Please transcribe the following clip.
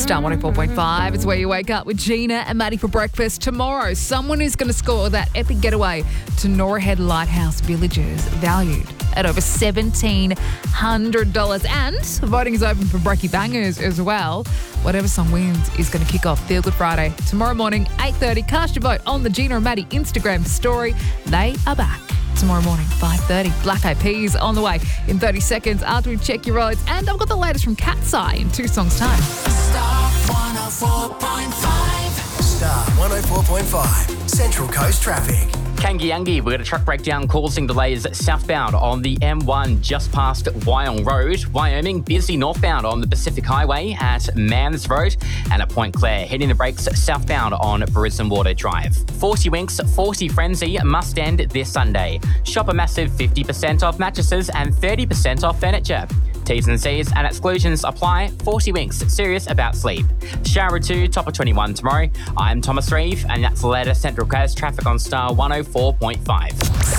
Star 104.5 is where you wake up with Gina and Maddie for breakfast. Tomorrow, someone is going to score that epic getaway to Nora Head Lighthouse Villages, valued at over $1,700. And voting is open for Breaky Bangers as well. Whatever song wins is going to kick off Feel Good Friday. Tomorrow morning, 8:30. Cast your vote on the Gina and Maddie Instagram story. They are back tomorrow morning, 5:30. Black Eyed Peas on the way in 30 seconds after we check your roads. And I've got the latest from Cat's Eye in 2 songs' time. Star 104.5. Star 104.5. Central Coast traffic. Kangiangi, we've got a truck breakdown causing delays southbound on the M1 just past Wyong Road. Wyoming, busy northbound on the Pacific Highway at Mans Road. And at Point Clare, hitting the brakes southbound on Brisbane Water Drive. 40 Winks, 40 Frenzy must end this Sunday. Shop a massive 50% off mattresses and 30% off furniture. T's and C's and exclusions apply. 40 Winks, serious about sleep. Shower 2, top of 21 tomorrow. I'm Thomas Reeve, and that's the latest Central Coast traffic on Star 104.5.